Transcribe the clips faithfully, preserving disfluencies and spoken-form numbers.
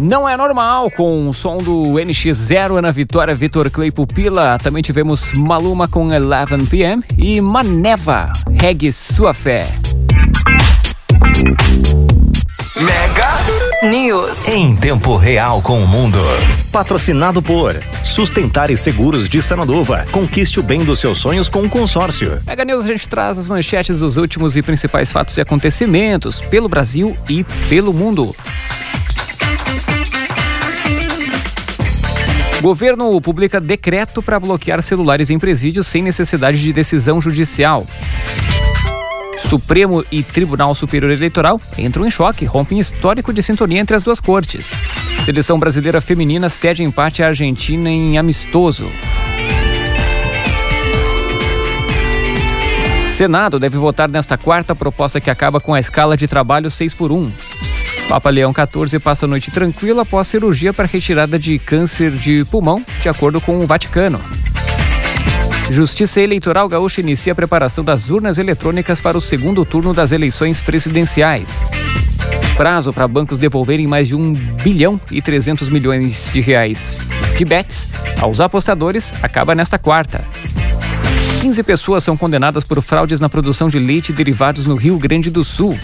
Não é normal, com o som do N X zero na vitória, Vitor Clay Pupila. Também tivemos Maluma com eleven p m e Maneva, Regue Sua Fé. Mega News. Em tempo real com o mundo. Patrocinado por Sustentar Seguros de Sananduva. Conquiste o bem dos seus sonhos com um consórcio. Mega News, a gente traz as manchetes dos últimos e principais fatos e acontecimentos pelo Brasil e pelo mundo. Governo publica decreto para bloquear celulares em presídios sem necessidade de decisão judicial. Supremo e Tribunal Superior Eleitoral entram em choque, rompem histórico de sintonia entre as duas cortes. Seleção brasileira feminina cede empate à Argentina em amistoso. Senado deve votar nesta quarta proposta que acaba com a escala de trabalho seis por um. Papa Leão quatorze passa a noite tranquila após cirurgia para retirada de câncer de pulmão, de acordo com o Vaticano. Justiça Eleitoral Gaúcha inicia a preparação das urnas eletrônicas para o segundo turno das eleições presidenciais. Prazo para bancos devolverem mais de um bilhão e trezentos milhões de reais de bets aos apostadores acaba nesta quarta. quinze pessoas são condenadas por fraudes na produção de leite e derivados no Rio Grande do Sul.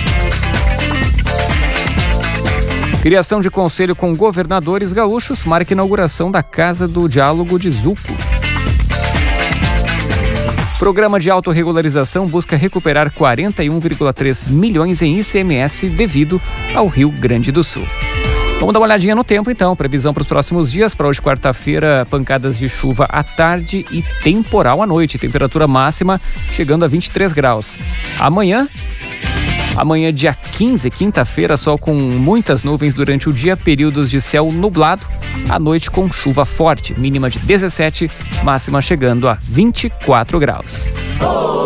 Criação de conselho com governadores gaúchos marca a inauguração da Casa do Diálogo de Zuco. Programa de autorregularização busca recuperar quarenta e um vírgula três milhões em I C M S devido ao Rio Grande do Sul. Vamos dar uma olhadinha no tempo então. Previsão para os próximos dias. Para hoje, quarta-feira, pancadas de chuva à tarde e temporal à noite. Temperatura máxima chegando a vinte e três graus. Amanhã... Amanhã, dia quinze, quinta-feira, sol com muitas nuvens durante o dia, períodos de céu nublado, à noite com chuva forte, mínima de dezessete, máxima chegando a vinte e quatro graus.